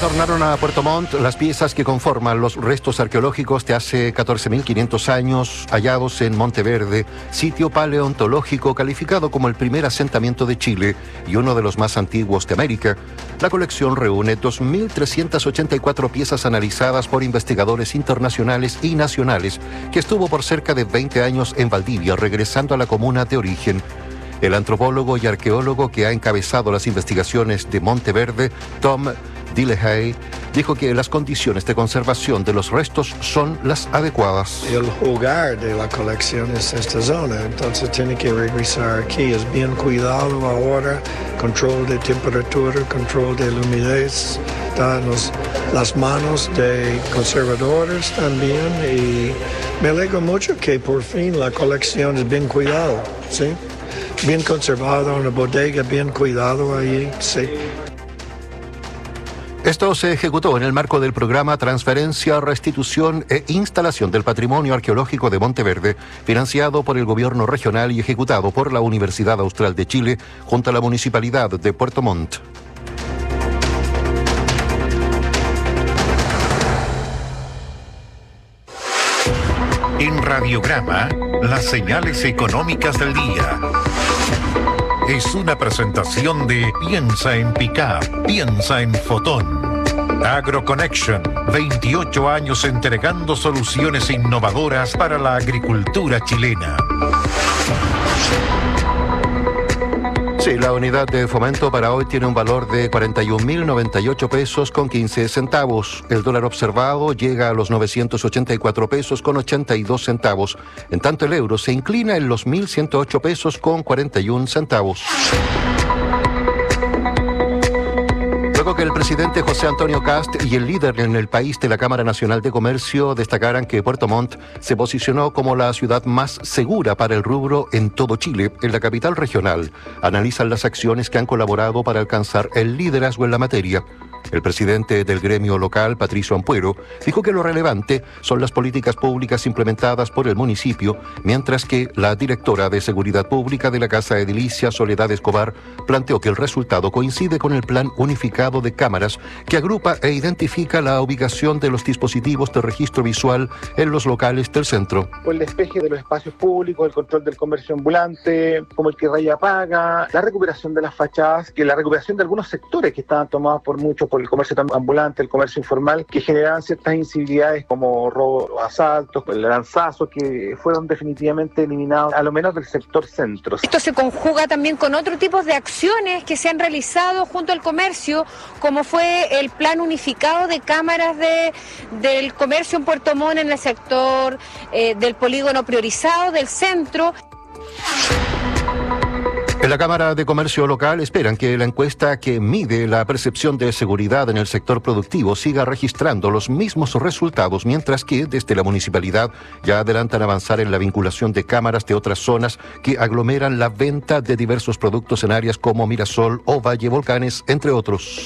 Retornaron a Puerto Montt las piezas que conforman los restos arqueológicos de hace 14.500 años hallados en Monteverde, sitio paleontológico calificado como el primer asentamiento de Chile y uno de los más antiguos de América. La colección reúne 2.384 piezas analizadas por investigadores internacionales y nacionales, que estuvo por cerca de 20 años en Valdivia, regresando a la comuna de origen. El antropólogo y arqueólogo que ha encabezado las investigaciones de Monteverde, Tom Dillehay, dijo que las condiciones de conservación de los restos son las adecuadas. El hogar de la colección es esta zona, entonces tiene que regresar aquí. Es bien cuidado ahora, control de temperatura, control de la humedad. Está en las manos de conservadores también, y me alegro mucho que por fin la colección es bien cuidada, ¿sí? Bien conservado, una bodega bien cuidado ahí, sí. Esto se ejecutó en el marco del programa Transferencia, Restitución e Instalación del Patrimonio Arqueológico de Monteverde, financiado por el Gobierno Regional y ejecutado por la Universidad Austral de Chile junto a la Municipalidad de Puerto Montt. En Radiograma, las señales económicas del día. Es una presentación de Piensa en Pickup, piensa en Fotón. AgroConnection, 28 años entregando soluciones innovadoras para la agricultura chilena. Sí, la unidad de fomento para hoy tiene un valor de 41.098 pesos con 15 centavos. El dólar observado llega a los 984 pesos con 82 centavos. En tanto, el euro se inclina en los 1.108 pesos con 41 centavos. Luego que el presidente José Antonio Kast y el líder en el país de la Cámara Nacional de Comercio destacaran que Puerto Montt se posicionó como la ciudad más segura para el rubro en todo Chile, en la capital regional, analizan las acciones que han colaborado para alcanzar el liderazgo en la materia. El presidente del gremio local, Patricio Ampuero, dijo que lo relevante son las políticas públicas implementadas por el municipio, mientras que la directora de Seguridad Pública de la Casa Edilicia, Soledad Escobar, planteó que el resultado coincide con el plan unificado de cámaras que agrupa e identifica la ubicación de los dispositivos de registro visual en los locales del centro. Por el despeje de los espacios públicos, el control del comercio ambulante, como el que raya paga, la recuperación de las fachadas, que la recuperación de algunos sectores que estaban tomados por muchos por el comercio ambulante, el comercio informal, que generaban ciertas incivilidades como robos, asaltos, el lanzazo, que fueron definitivamente eliminados, a lo menos del sector centro. Esto se conjuga también con otro tipo de acciones que se han realizado junto al comercio, como fue el plan unificado de cámaras del comercio en Puerto Montt, en el sector del polígono priorizado del centro. En la Cámara de Comercio local esperan que la encuesta que mide la percepción de seguridad en el sector productivo siga registrando los mismos resultados, mientras que desde la municipalidad ya adelantan avanzar en la vinculación de cámaras de otras zonas que aglomeran la venta de diversos productos en áreas como Mirasol o Valle Volcanes, entre otros.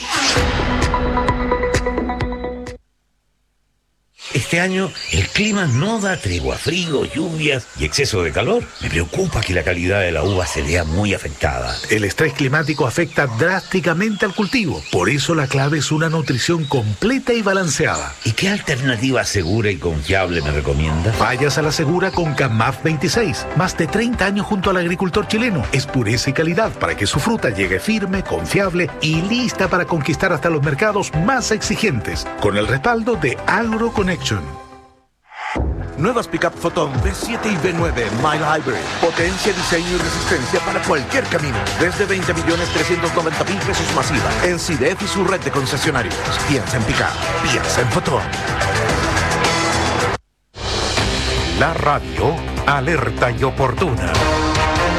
Este año el clima no da tregua, frío, lluvias y exceso de calor. Me preocupa que la calidad de la uva se vea muy afectada. El estrés climático afecta drásticamente al cultivo. Por eso la clave es una nutrición completa y balanceada. ¿Y qué alternativa segura y confiable me recomienda? Vayas a la segura con CAMAF 26. Más de 30 años junto al agricultor chileno. Es pureza y calidad para que su fruta llegue firme, confiable y lista para conquistar hasta los mercados más exigentes. Con el respaldo de AgroConnection. Nuevas Pickup Fotón B7 y B9 Mile Hybrid. Potencia, diseño y resistencia para cualquier camino. Desde 20.390.000 pesos masiva. En CIDEF y su red de concesionarios. Piensa en Pickup. Piensa en Fotón. La radio alerta y oportuna.